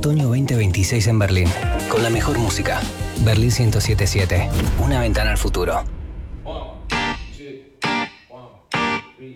Otoño 2026 en Berlín. Con la mejor música. Berlín 107.7. Una ventana al futuro. 1, 2,